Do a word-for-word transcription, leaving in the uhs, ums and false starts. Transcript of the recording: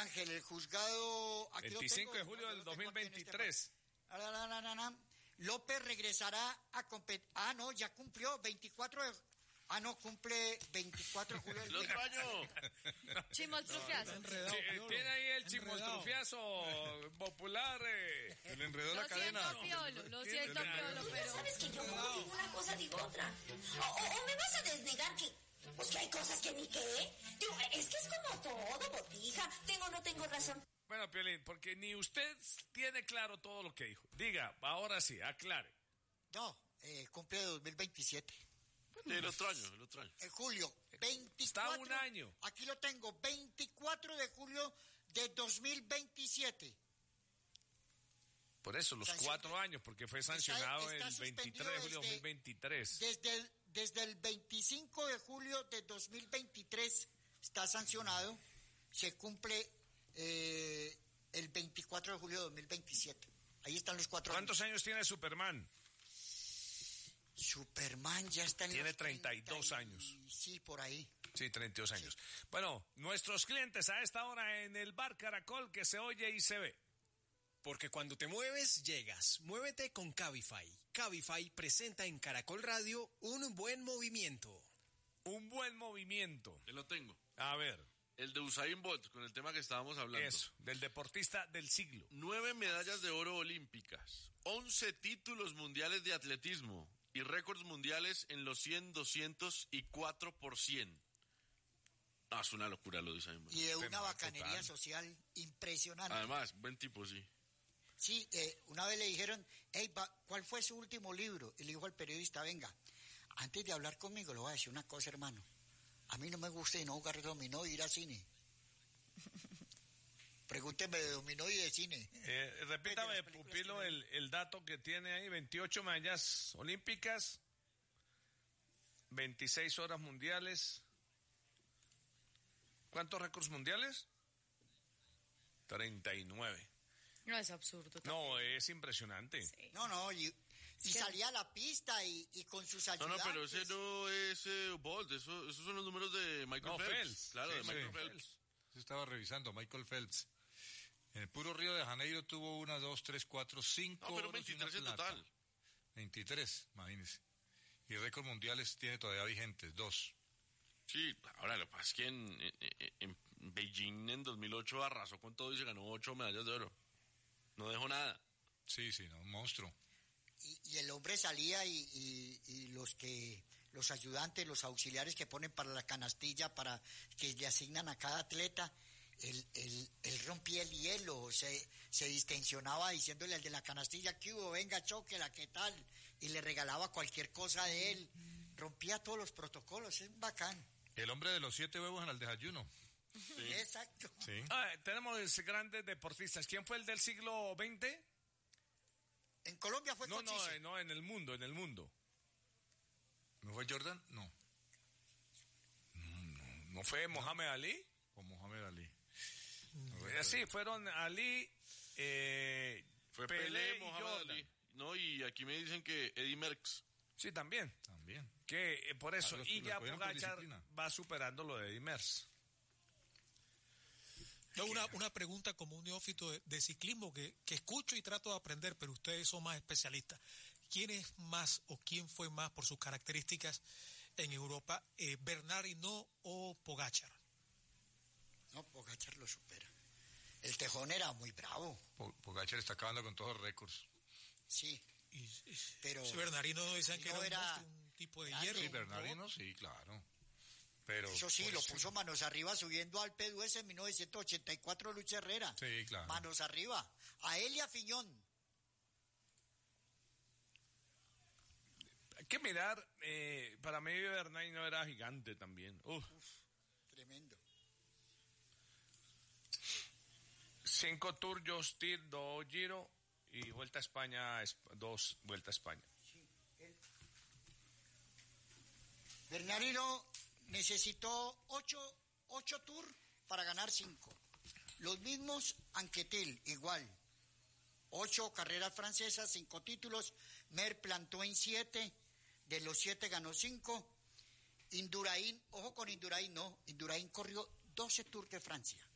Ángel, el juzgado... Aquí veinticinco lo tengo, de julio del dos mil veintitrés. Este... Na, na, na, na. López regresará a competir... Ah, no, ya cumplió, veinticuatro de... Ah, no, cumple veinticuatro de julio del... ¡El otro año! Chimoltrufiazo. No, sí, tiene ahí el chimoltrufiazo popular. Eh. El enredó Lo la cadena. siento, Piolo, lo siento, Piolo, pero... Sabes que yo no digo una cosa, digo otra. O, o, o me vas a desnegar que... Pues que hay cosas que ni qué. Digo, es que es como todo, botija. Tengo o no tengo razón. Bueno, Piolín, porque ni usted tiene claro todo lo que dijo. Diga, ahora sí, aclare. No, eh, cumple dos mil veintisiete. Bueno, el otro año, el otro año. En julio, veinticuatro. Está un año. Aquí lo tengo, veinticuatro de julio de dos mil veintisiete. Por eso, los Sanción. cuatro años, porque fue sancionado Está- está el veintitrés de julio de suspendido dos mil veintitrés. Desde el, desde el veinticinco de julio de dos mil veintitrés está sancionado. Se cumple eh, el veinticuatro de julio de dos mil veintisiete. Ahí están los cuatro ¿Cuántos años. años tiene Superman? Superman ya está en Tiene los treinta y dos treinta años. Sí, por ahí. Sí, treinta y dos años. Bueno, nuestros clientes a esta hora en el Bar Caracol, que se oye y se ve. Porque cuando te mueves, llegas. Muévete con Cabify. Cabify presenta en Caracol Radio un buen movimiento. Un buen movimiento. Yo lo tengo. A ver. El de Usain Bolt, con el tema que estábamos hablando. Eso, del deportista del siglo. Nueve medallas de oro olímpicas, once títulos mundiales de atletismo y récords mundiales en los cien, doscientos y cuatro por cien. Ah, es una locura lo de Usain Bolt. Y de una Fenomenal, bacanería total. social impresionante. Además, buen tipo, sí. Sí, eh, una vez le dijeron, hey, va, ¿cuál fue su último libro? Y le dijo al periodista, venga, antes de hablar conmigo le voy a decir una cosa, hermano. A mí no me gusta y no jugar dominó y ir a cine. Pregúnteme de dominó y de cine. Eh, repítame, De las películas Pupilo, que me- el, el dato que tiene ahí, veintiocho medallas olímpicas, veintiséis horas mundiales. ¿Cuántos récords mundiales? treinta y nueve. No, es absurdo. No, es impresionante. Sí. No, no, y, y que- salía a la pista y, y con sus No, ayudantes. no, pero ese no es eh, Bolt, eso, esos son los números de Michael No, Phelps. Phelps. Claro, Sí, de Michael sí. Phelps. Se estaba revisando, Michael Phelps. En el puro Río de Janeiro tuvo una, dos, tres, cuatro, cinco No, pero oros y una veintitrés en plata. total. veintitrés, imagínense. Y récords mundiales tiene todavía vigentes, dos. Sí, ahora lo que pasa es que en, en, en Beijing en dos mil ocho arrasó con todo y se ganó ocho medallas de oro. No dejó nada. Sí, sí, no, un monstruo. Y, y el hombre salía y, y, y los que los ayudantes, los auxiliares que ponen para la canastilla, para que le asignan a cada atleta, él, él, él rompía el hielo, se, se distensionaba diciéndole al de la canastilla, ¿qué hubo? Venga, chóquela, ¿qué tal? Y le regalaba cualquier cosa de él, rompía todos los protocolos, es bacán. El hombre de los siete huevos en el desayuno. Sí. Exacto. Sí. Ah, tenemos grandes deportistas. ¿Quién fue el del siglo veinte? En Colombia fue No, no, Cochise. eh, no, en el mundo, en el mundo. ¿No fue Jordan? No. ¿No fue Mohamed Ali? O Mohamed Ali. Eh, Sí, fueron Ali, eh, Fue Pelé, Pelé, y Mohamed Jordan. Ali. No, y aquí me dicen que Eddie Merckx. Sí, también. También. Que eh, por eso, Ah, los- y los ya cogieron por Pogacar disciplina. va superando lo de Dimers. No, una, una pregunta como un neófito de, de ciclismo que, que escucho y trato de aprender, pero ustedes son más especialistas. ¿Quién es más o quién fue más por sus características en Europa, eh, Bernard Hinault o Pogacar? No, Pogacar lo supera. El Tejón era muy bravo, Po- Pogacar está acabando con todos los récords. sí, Y, y- pero... si Bernardino decían que no era, un, era monstruo, un tipo de grande. hierro. Sí, Bernardino, sí, claro. Pero Eso sí, por lo eso- puso manos arriba subiendo al P dos en mil novecientos ochenta y cuatro Lucha Herrera. Sí, claro. Manos arriba. A él y a Fiñón. Hay que mirar, eh, para mí Bernay no era gigante también. Uf. Tremendo. Cinco Tour, dos Tir, dos Giro y Vuelta a España, es- dos Vuelta a España. Sí, él. Bernardino necesitó ocho, ocho tours para ganar cinco. Los mismos Anquetil, igual. Ocho carreras francesas, cinco títulos. Mer plantó en siete. De los siete ganó cinco. Indurain, ojo con Indurain, no. Indurain corrió doce Tours de Francia.